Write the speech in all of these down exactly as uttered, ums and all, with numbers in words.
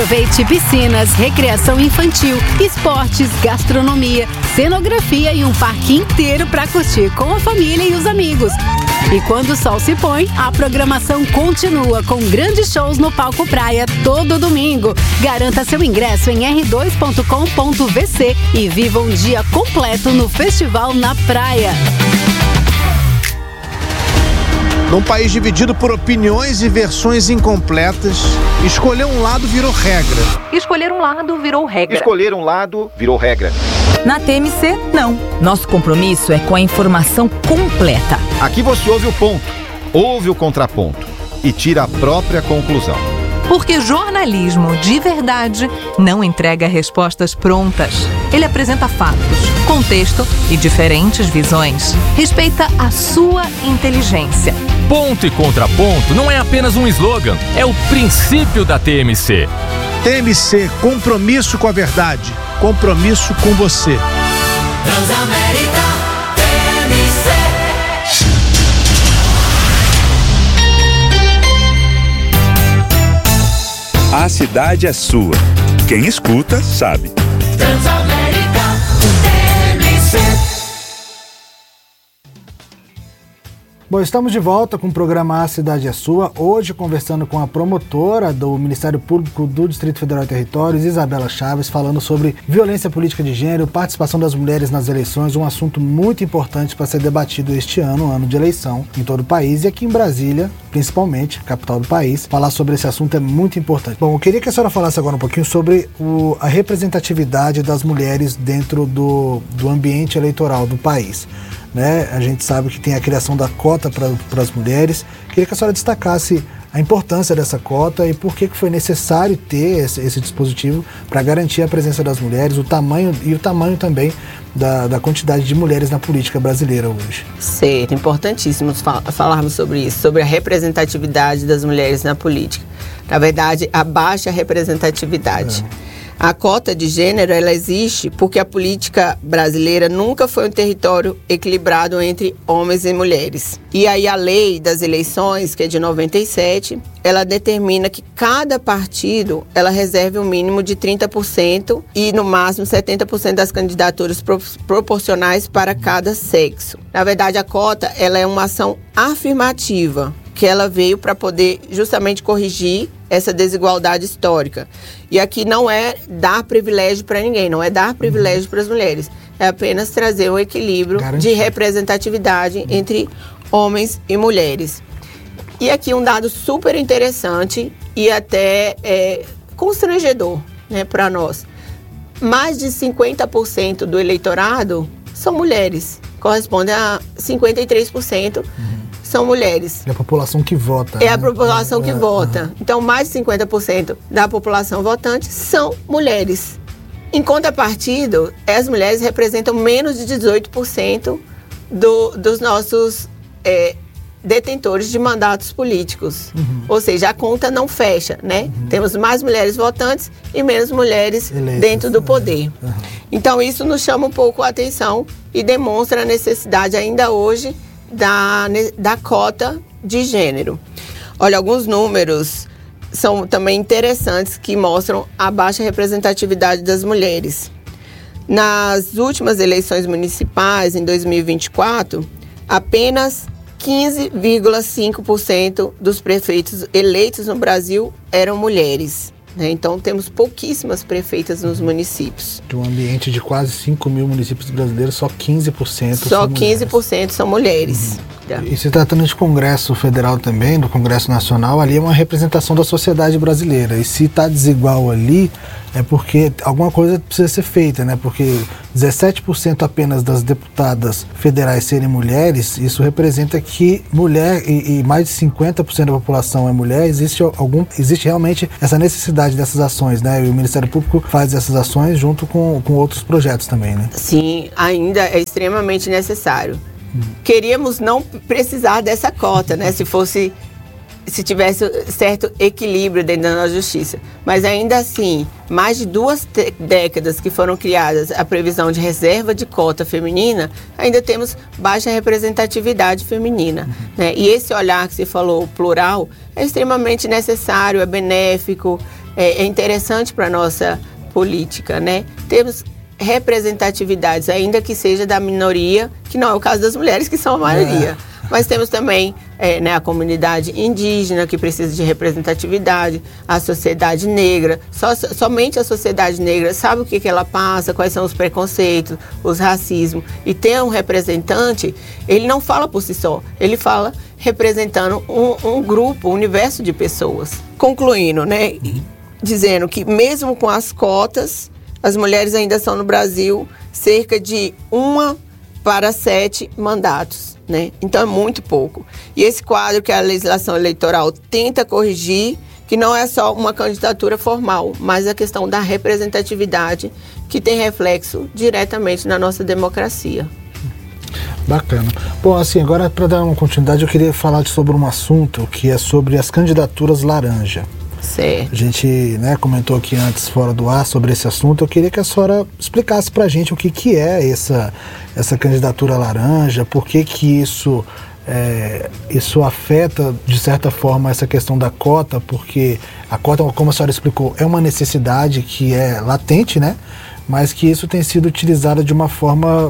Aproveite piscinas, recreação infantil, esportes, gastronomia, cenografia e um parque inteiro para curtir com a família e os amigos. E quando o sol se põe, a programação continua com grandes shows no Palco Praia todo domingo. Garanta seu ingresso em r dois ponto com ponto v c e viva um dia completo no Festival na Praia. Num país dividido por opiniões e versões incompletas, escolher um lado virou regra. Escolher um lado virou regra. Escolher um lado virou regra. Na T M C, não. Nosso compromisso é com a informação completa. Aqui você ouve o ponto, ouve o contraponto e tira a própria conclusão. Porque jornalismo de verdade não entrega respostas prontas. Ele apresenta fatos, contexto e diferentes visões. Respeita a sua inteligência. Ponto e contraponto não é apenas um slogan, é o princípio da T M C. T M C, compromisso com a verdade, compromisso com você. Transamérica T M C. A cidade é sua. Quem escuta, sabe. Transamérica T M C. Bom, estamos de volta com o programa A Cidade é Sua, hoje conversando com a promotora do Ministério Público do Distrito Federal e Territórios, Isabela Chaves, falando sobre violência política de gênero, participação das mulheres nas eleições, um assunto muito importante para ser debatido este ano, ano de eleição, em todo o país e aqui em Brasília, principalmente, capital do país. Falar sobre esse assunto é muito importante. Bom, eu queria que a senhora falasse agora um pouquinho sobre o, a representatividade das mulheres dentro do, do ambiente eleitoral do país. Né? A gente sabe que tem a criação da cota para as mulheres. Queria que a senhora destacasse a importância dessa cota e por que, que foi necessário ter esse, esse dispositivo para garantir a presença das mulheres, o tamanho e o tamanho também da, da quantidade de mulheres na política brasileira hoje. Certo, importantíssimo fal- falarmos sobre isso, sobre a representatividade das mulheres na política. Na verdade, a baixa representatividade. É. A cota de gênero, ela existe porque a política brasileira nunca foi um território equilibrado entre homens e mulheres. E aí a lei das eleições, que é de noventa e sete, ela determina que cada partido, ela reserve um mínimo de trinta por cento e no máximo setenta por cento das candidaturas pro- proporcionais para cada sexo. Na verdade, a cota, ela é uma ação afirmativa, que ela veio para poder justamente corrigir essa desigualdade histórica. E aqui não é dar privilégio para ninguém, não é dar privilégio uhum. para as mulheres, é apenas trazer um equilíbrio Garantia. de representatividade uhum. entre homens e mulheres. E aqui um dado super interessante e até é, constrangedor, né, para nós. Mais de cinquenta por cento do eleitorado são mulheres, corresponde a cinquenta e três por cento uhum. são mulheres. É a população que vota. É né? a população que é, vota. É. Então, mais de cinquenta por cento da população votante são mulheres. Em contrapartida, as mulheres representam menos de dezoito por cento do, dos nossos é, detentores de mandatos políticos. Uhum. Ou seja, a conta não fecha, né? Uhum. Temos mais mulheres votantes e menos mulheres Eleitas. dentro do poder. Uhum. Então, isso nos chama um pouco a atenção e demonstra a necessidade ainda hoje Da, da cota de gênero. Olha, alguns números são também interessantes que mostram a baixa representatividade das mulheres. Nas últimas eleições municipais, em dois mil e vinte e quatro, apenas quinze vírgula cinco por cento dos prefeitos eleitos no Brasil eram mulheres. Então, temos pouquíssimas prefeitas nos municípios. De um ambiente de quase cinco mil municípios brasileiros, só quinze por cento só são mulheres. quinze por cento são mulheres. Uhum. E se tratando de Congresso Federal também, do Congresso Nacional, ali é uma representação da sociedade brasileira. E se está desigual ali, é porque alguma coisa precisa ser feita, né? Porque dezessete por cento apenas das deputadas federais serem mulheres, isso representa que mulher e, e mais de cinquenta por cento da população é mulher, existe, algum, existe realmente essa necessidade dessas ações, né? E o Ministério Público faz essas ações junto com, com outros projetos também, né? Sim, ainda é extremamente necessário. Hum. Queríamos não precisar dessa cota, né? Se fosse, se tivesse certo equilíbrio dentro da nossa justiça. Mas ainda assim, mais de duas te- décadas que foram criadas a previsão de reserva de cota feminina, ainda temos baixa representatividade feminina. Uhum. Né? E esse olhar que você falou, plural, é extremamente necessário, é benéfico, é, é interessante para a nossa política, né? Temos representatividades, ainda que seja da minoria, que não é o caso das mulheres, que são a maioria. É. Mas temos também é, né, a comunidade indígena, que precisa de representatividade, a sociedade negra. Só, somente a sociedade negra sabe o que, que ela passa, quais são os preconceitos, os racismos. E ter um representante, ele não fala por si só, ele fala representando um, um grupo, um universo de pessoas. Concluindo, né, dizendo que mesmo com as cotas, as mulheres ainda são no Brasil cerca de uma para sete mandatos, né? Então é muito pouco. E esse quadro que a legislação eleitoral tenta corrigir, que não é só uma candidatura formal, mas a questão da representatividade, que tem reflexo diretamente na nossa democracia. Bacana. Bom, assim, agora para dar uma continuidade, eu queria falar sobre um assunto que é sobre as candidaturas laranja. Certo. A gente, né, comentou aqui antes, fora do ar, sobre esse assunto. Eu queria que a senhora explicasse pra gente o que, que é essa, essa candidatura laranja, por que que isso, é, isso afeta, de certa forma, essa questão da cota, porque a cota, como a senhora explicou, é uma necessidade que é latente, né? Mas que isso tem sido utilizado de uma forma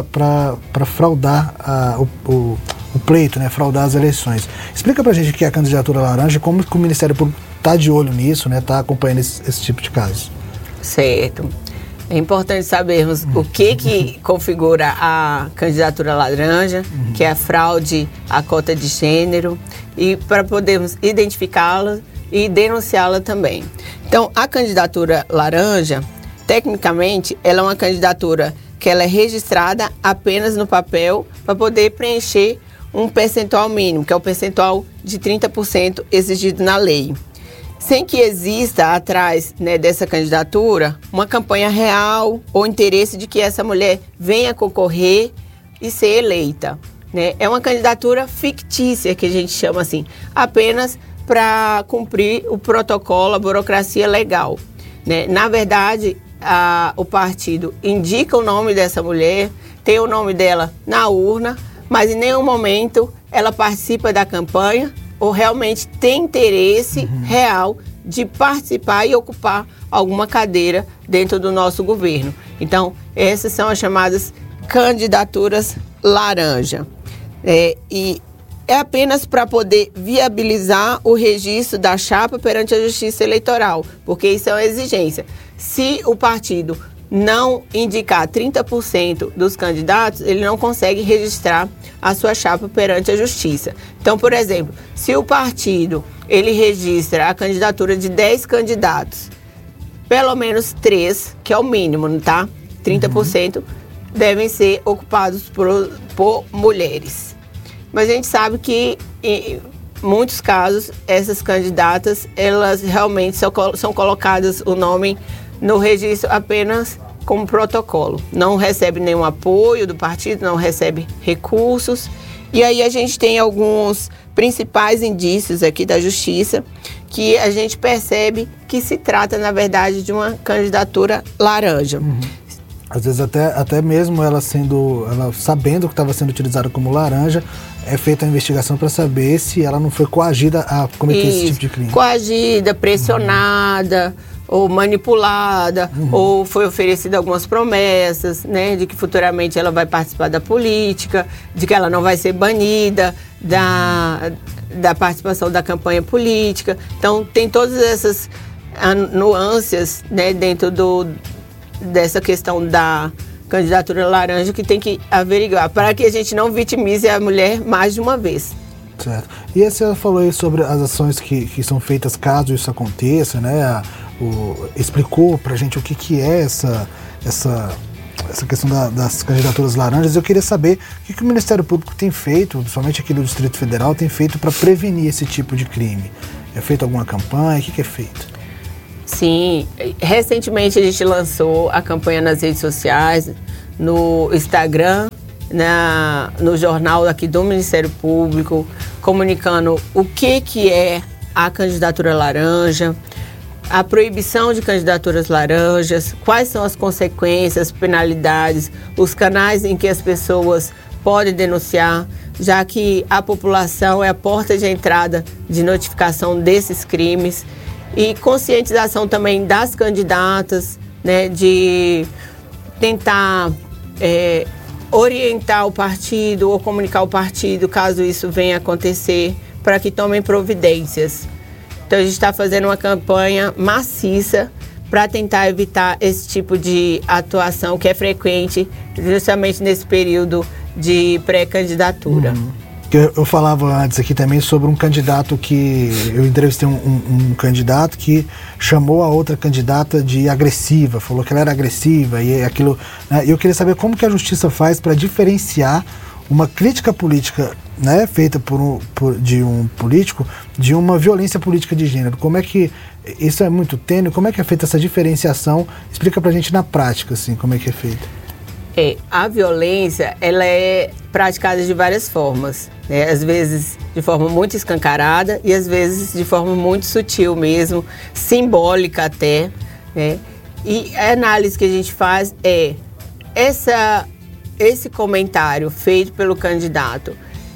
para fraudar a, o, o, o pleito, né? Fraudar as eleições. Explica pra gente o que é a candidatura laranja, como que o Ministério Público está de olho nisso, né? Está acompanhando esse, esse tipo de casos. Certo. É importante sabermos uhum. o que que configura a candidatura laranja, uhum. que é a fraude à cota de gênero, e para podermos identificá-la e denunciá-la também. Então, a candidatura laranja, tecnicamente, ela é uma candidatura que ela é registrada apenas no papel para poder preencher um percentual mínimo, que é o percentual de trinta por cento exigido na lei. Sem que exista atrás, né, dessa candidatura uma campanha real ou interesse de que essa mulher venha concorrer e ser eleita, né? É uma candidatura fictícia, que a gente chama assim, apenas para cumprir o protocolo, a burocracia legal, né? Na verdade, a, o partido indica o nome dessa mulher, tem o nome dela na urna, mas em nenhum momento ela participa da campanha ou realmente tem interesse uhum. real de participar e ocupar alguma cadeira dentro do nosso governo. Então, essas são as chamadas candidaturas laranja. É, e é apenas para poder viabilizar o registro da chapa perante a Justiça Eleitoral, porque isso é uma exigência. Se o partido não indicar trinta por cento dos candidatos, ele não consegue registrar a sua chapa perante a Justiça. Então, por exemplo, se o partido ele registra a candidatura de dez candidatos, pelo menos três, que é o mínimo, tá? trinta por cento uhum. devem ser ocupados por, por mulheres. Mas a gente sabe que, em muitos casos, essas candidatas, elas realmente são, são colocadas o nome no registro apenas como protocolo. Não recebe nenhum apoio do partido, não recebe recursos. E aí a gente tem alguns principais indícios aqui da Justiça que a gente percebe que se trata, na verdade, de uma candidatura laranja. Uhum. Às vezes até, até mesmo ela sendo, ela sabendo que estava sendo utilizada como laranja, é feita a investigação para saber se ela não foi coagida a cometer Isso. esse tipo de crime. Coagida, pressionada, uhum. ou manipulada, uhum. ou foi oferecida algumas promessas, né, de que futuramente ela vai participar da política, de que ela não vai ser banida da, da participação da campanha política. Então, tem todas essas nuances, né, dentro do, dessa questão da candidatura laranja que tem que averiguar, para que a gente não vitimize a mulher mais de uma vez. Certo. E aí você falou aí sobre as ações que, que são feitas caso isso aconteça, né? A, o, explicou pra gente o que, que é essa, essa, essa questão da, das candidaturas laranjas. Eu queria saber o que, que o Ministério Público tem feito, principalmente aqui do Distrito Federal, tem feito para prevenir esse tipo de crime. É feito alguma campanha? O que, que é feito? Sim, recentemente a gente lançou a campanha nas redes sociais, no Instagram, na, no jornal aqui do Ministério Público, comunicando o que, que é a candidatura laranja, a proibição de candidaturas laranjas, quais são as consequências, penalidades, os canais em que as pessoas podem denunciar, já que a população é a porta de entrada de notificação desses crimes. E conscientização também das candidatas, né, de tentar é, orientar o partido ou comunicar o partido, caso isso venha a acontecer, para que tomem providências. Então a gente está fazendo uma campanha maciça para tentar evitar esse tipo de atuação que é frequente justamente nesse período de pré-candidatura. Uhum. Eu, eu falava antes aqui também sobre um candidato que... Eu entrevistei um, um, um candidato que chamou a outra candidata de agressiva, falou que ela era agressiva e aquilo... Né, eu queria saber como que a justiça faz para diferenciar uma crítica política, né, feita por um, por, de um político de uma violência política de gênero. Como é que... Isso é muito tênue, como é que é feita essa diferenciação? Explica pra gente na prática, assim, como é que é feita. É, a violência, ela é praticada de várias formas, né? Às vezes de forma muito escancarada e às vezes de forma muito sutil mesmo, simbólica até, né? E a análise que a gente faz é essa, esse comentário feito pelo candidato,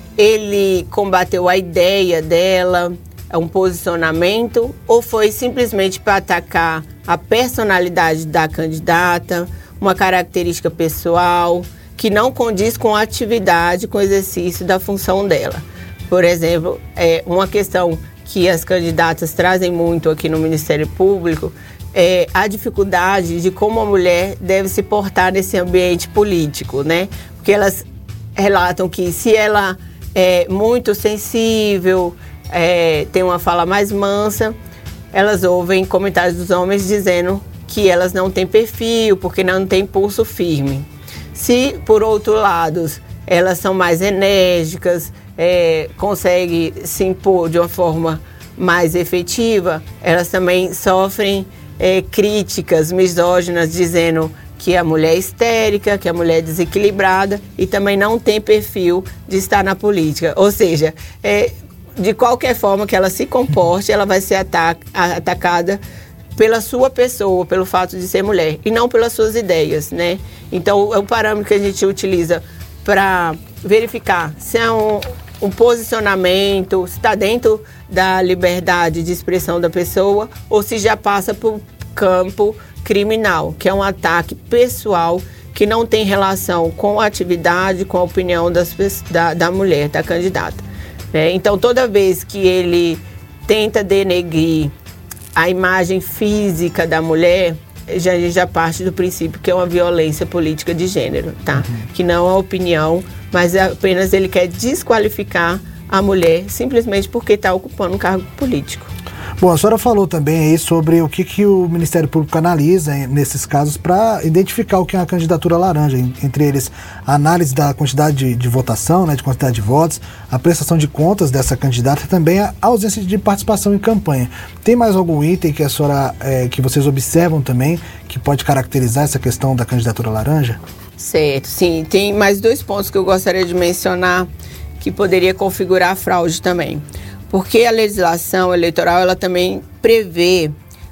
ele combateu a ideia dela, um posicionamento, ou foi simplesmente para atacar a personalidade da candidata, uma característica pessoal que não condiz com a atividade, com o exercício da função dela. Por exemplo, é uma questão que as candidatas trazem muito aqui no Ministério Público é a dificuldade de como a mulher deve se portar nesse ambiente político, né? Porque elas relatam que se ela é muito sensível, é, tem uma fala mais mansa, elas ouvem comentários dos homens dizendo que elas não têm perfil, porque não têm pulso firme. Se, por outro lado, elas são mais enérgicas, é, conseguem se impor de uma forma mais efetiva, elas também sofrem é, críticas misóginas dizendo que a mulher é histérica, que a mulher é desequilibrada e também não tem perfil de estar na política. Ou seja, é, de qualquer forma que ela se comporte, ela vai ser ataca, atacada pela sua pessoa, pelo fato de ser mulher, e não pelas suas ideias, né? Então, é um parâmetro que a gente utiliza para verificar se é um, um posicionamento, se está dentro da liberdade de expressão da pessoa ou se já passa por campo criminal, que é um ataque pessoal que não tem relação com a atividade, com a opinião das, da, da mulher, da candidata. É, então, toda vez que ele tenta denegrir a imagem física da mulher, já, a gente já parte do princípio que é uma violência política de gênero, tá? Uhum. Que não é opinião, mas é apenas ele quer desqualificar a mulher simplesmente porque está ocupando um cargo político. Bom, a senhora falou também aí sobre o que, que o Ministério Público analisa nesses casos para identificar o que é uma candidatura laranja, entre eles a análise da quantidade de, de votação, né, de quantidade de votos, a prestação de contas dessa candidata e também a ausência de participação em campanha. Tem mais algum item que a senhora, é, que vocês observam também, que pode caracterizar essa questão da candidatura laranja? Certo, sim. Tem mais dois pontos que eu gostaria de mencionar que poderia configurar a fraude também. Porque a legislação eleitoral, ela também prevê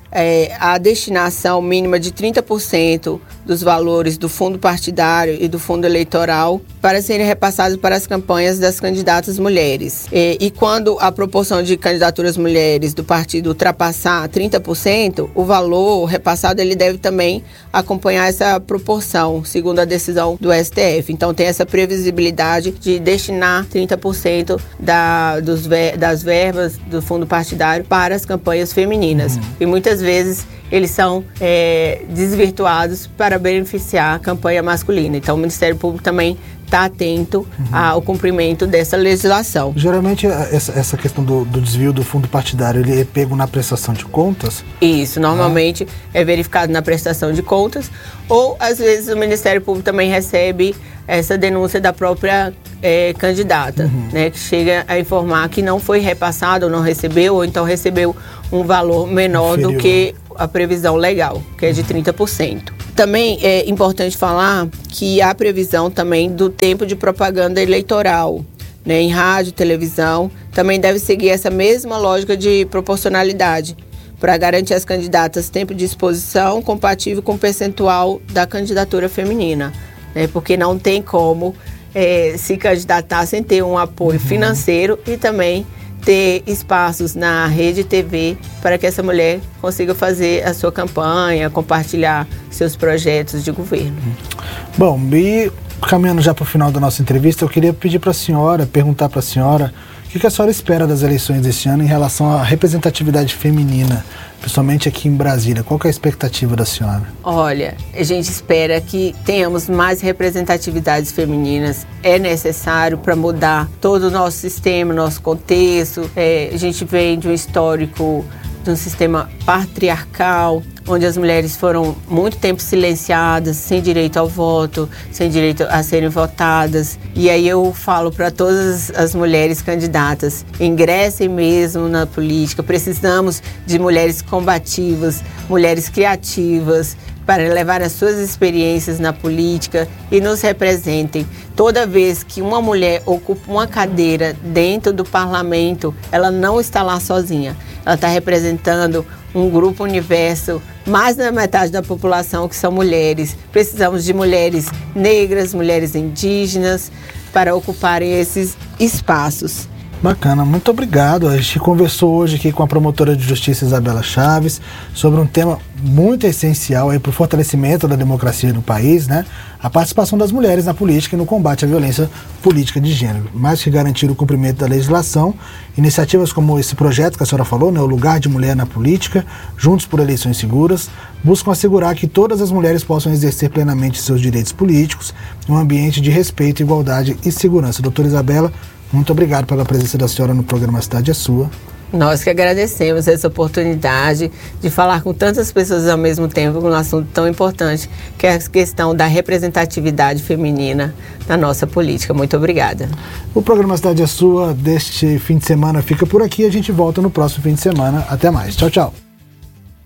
é, a destinação mínima de trinta por cento dos valores do fundo partidário e do fundo eleitoral para serem repassados para as campanhas das candidatas mulheres. E, e quando a proporção de candidaturas mulheres do partido ultrapassar trinta por cento, o valor repassado ele deve também acompanhar essa proporção, segundo a decisão do S T F. Então tem essa previsibilidade de destinar trinta por cento da, dos, das verbas do fundo partidário para as campanhas femininas. Uhum. E muitas vezes eles são é, desvirtuados para beneficiar a campanha masculina. Então o Ministério Público também está atento uhum. ao cumprimento dessa legislação. Geralmente essa, essa questão do, do desvio do fundo partidário, ele é pego na prestação de contas? Isso, normalmente ah. é verificado na prestação de contas, ou às vezes o Ministério Público também recebe essa denúncia da própria é, candidata, uhum. né, que chega a informar que não foi repassado, ou não recebeu, ou então recebeu um valor menor Inferior. do que a previsão legal, que é de trinta por cento. Também é importante falar que há previsão também do tempo de propaganda eleitoral, né, em rádio, televisão, também deve seguir essa mesma lógica de proporcionalidade, para garantir às candidatas tempo de exposição compatível com o percentual da candidatura feminina, né, porque não tem como é, se candidatar sem ter um apoio uhum. financeiro e também ter espaços na rede T V para que essa mulher consiga fazer a sua campanha, compartilhar seus projetos de governo. Bom, e caminhando já para o final da nossa entrevista, eu queria pedir para a senhora, perguntar para a senhora o que, que a senhora espera das eleições deste ano em relação à representatividade feminina, principalmente aqui em Brasília. Qual que é a expectativa da senhora? Olha, a gente espera que tenhamos mais representatividades femininas. É necessário para mudar todo o nosso sistema, nosso contexto. É, a gente vem de um histórico de um sistema patriarcal, onde as mulheres foram muito tempo silenciadas, sem direito ao voto, sem direito a serem votadas. E aí eu falo para todas as mulheres candidatas, ingressem mesmo na política. Precisamos de mulheres combativas, mulheres criativas, para levar as suas experiências na política e nos representem. Toda vez que uma mulher ocupa uma cadeira dentro do parlamento, ela não está lá sozinha. Ela está representando um grupo universo, mais da metade da população que são mulheres. Precisamos de mulheres negras, mulheres indígenas, para ocuparem esses espaços. Bacana, muito obrigado. A gente conversou hoje aqui com a promotora de justiça Isabela Chaves sobre um tema muito essencial para o fortalecimento da democracia no país, né? A participação das mulheres na política e no combate à violência política de gênero. Mais que garantir o cumprimento da legislação, iniciativas como esse projeto que a senhora falou, né, o Lugar de Mulher na Política, Juntos por Eleições Seguras, buscam assegurar que todas as mulheres possam exercer plenamente seus direitos políticos em um ambiente de respeito, igualdade e segurança. Doutora Isabela, muito obrigado pela presença da senhora no programa A Cidade é Sua. Nós que agradecemos essa oportunidade de falar com tantas pessoas ao mesmo tempo com um assunto tão importante, que é a questão da representatividade feminina na nossa política. Muito obrigada. O programa A Cidade é Sua deste fim de semana fica por aqui. A gente volta no próximo fim de semana. Até mais. Tchau, tchau.